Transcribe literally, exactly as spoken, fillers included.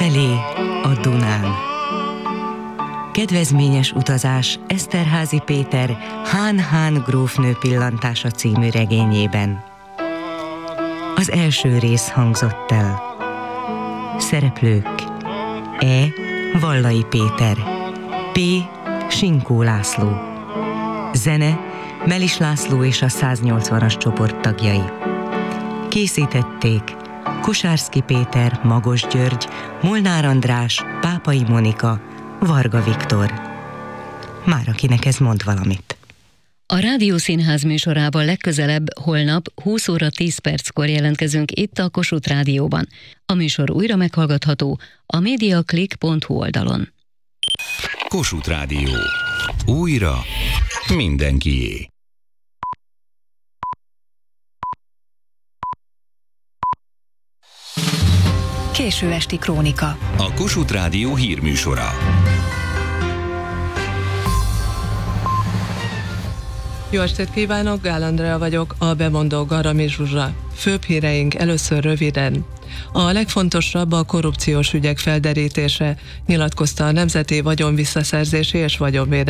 Lefelé a Dunán. Kedvezményes utazás Eszterházy Péter Hán-Hán grófnő pillantása című regényében. Az első rész hangzott el. Szereplők: E. Vallai Péter, P. Sinkó László. Zene Melis László és a száznyolcvanas csoport tagjai. Készítették Kosárszky Péter, Magos György, Molnár András, Pápai Monika, Varga Viktor. Már akinek ez mond valamit. A Rádiószínház műsorában legközelebb holnap húsz óra tíz perckor jelentkezünk itt a Kossuth Rádióban. A műsor újra meghallgatható a mediaclick pont hu oldalon. Kossuth Rádió. Újra mindenkié. Késő esti krónika. A Kossuth Rádió hírműsora. Jó estét kívánok, Gál Andrea vagyok, a bemondó Garami Zsuzsa. Főbb híreink először röviden. A legfontosabb a korrupciós ügyek felderítése, nyilatkozta a Nemzeti Vagyonvisszaszerzési és Vagyonvédelmi